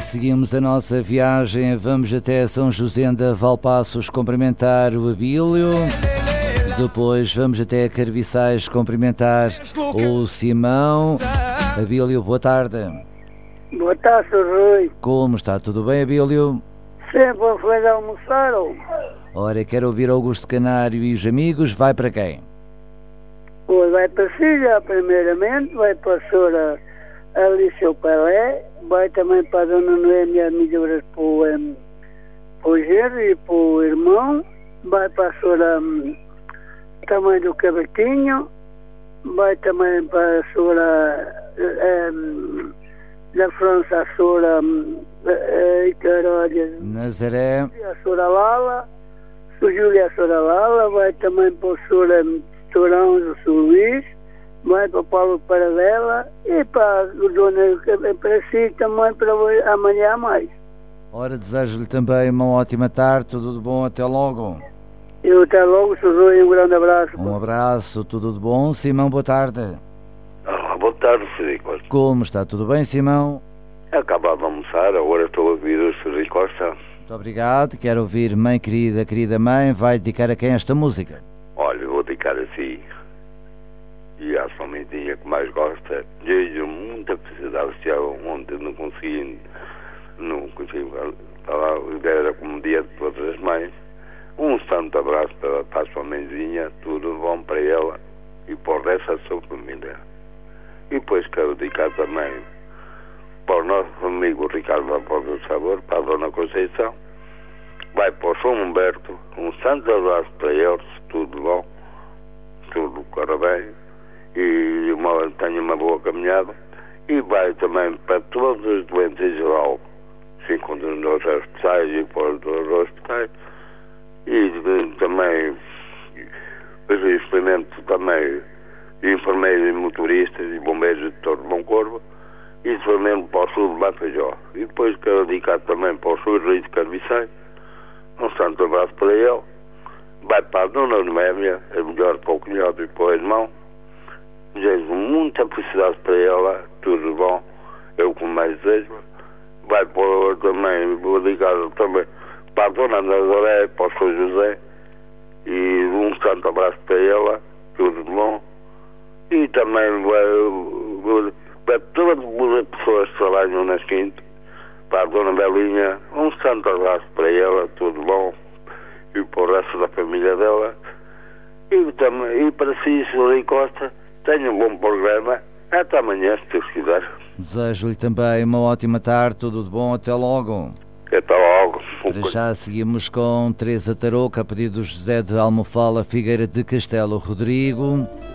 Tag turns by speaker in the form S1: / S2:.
S1: seguimos a nossa viagem, vamos até São José de Valpaços cumprimentar o Abílio. Depois vamos até Carviçais cumprimentar o Simão. Abílio, boa tarde.
S2: Boa tarde, Sr. Rui.
S1: Como está? Tudo bem, Abílio?
S2: Sempre foi de almoçar, ou?
S1: Ora, quero ouvir Augusto Canário e os amigos. Vai para quem?
S2: Pois vai para a filha, primeiramente, vai para a senhora Alicia Pelé, vai também para a dona Noêmia Melhoras para o genro e para o irmão, vai para a senhora também do Cavaquinho, vai também para a senhora da França, a senhora
S1: Nazaré,
S2: a senhora Lala, o Júlia, a senhora Lala, vai também para a senhora Torão, o Sr. Luís, vai para o Paulo Paradela e para a dona para si também para amanhã mais.
S1: Ora, desejo-lhe também uma ótima tarde, tudo de bom, até logo.
S2: Eu até logo, Sr. Rui, um grande abraço.
S1: Um abraço, tudo de bom. Simão, boa tarde.
S3: Boa tarde, Sr. Costa.
S1: Como está? Tudo bem, Simão?
S3: Acabado de almoçar, agora estou a ouvir o Sr. Costa.
S1: Muito obrigado. Quero ouvir Mãe Querida, Querida Mãe. Vai dedicar a quem esta música?
S3: Olha, vou dedicar assim. E à sua mãezinha que mais gosta. Desejo muita felicidade. Se ontem não consegui falar, era como dia de todas as mães. Um santo abraço para a sua mãezinha, tudo bom para ela e para o resto da sua família. E depois quero dedicar também para o nosso amigo Ricardo Após do Sabor, para a Dona Conceição, vai para o São Humberto, um santo abraço para eles, tudo bom, tudo corre bem, e tenha uma boa caminhada, e vai também para todos os doentes em geral, se encontram nos hospitais e fora dos hospitais, e também experimento também enfermeiros e motoristas e bombeiros de todo Bom Corvo, e também para o sul de Bafajó. E depois quero dedicar também para o sul de Carviçais, um santo abraço para ele, vai para a dona Noémia, é melhor para o cunhado e para o irmão, desejo muita felicidade para ela, tudo bom, eu como mais desejo, vai para também, vou dedicar também para a dona Nazaré, para o São José, e um santo abraço para ela, tudo bom, e também para todas as pessoas que trabalham nas quintas, para a dona Belinha, um santo abraço para ela, tudo bom, e para o resto da família dela, e para si, Sr. Costa, tenha um bom programa, até amanhã, se Deus quiser.
S1: Desejo-lhe também uma ótima tarde, tudo de bom, até logo.
S3: Até logo.
S1: Para já seguimos com Teresa Tarouca, a pedido de José de Almofala, Figueira de Castelo Rodrigo.